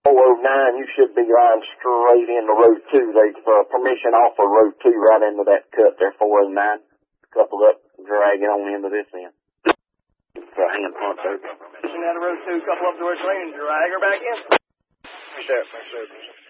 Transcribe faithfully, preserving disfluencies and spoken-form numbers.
four oh nine, you should be lying straight into road two. There's uh, permission off of road two right into that cut there, four oh nine. Couple up, dragging on into this end. It's a hand pump there. Permission out of road two, couple up towards lane, drag her back in. Right there, right there.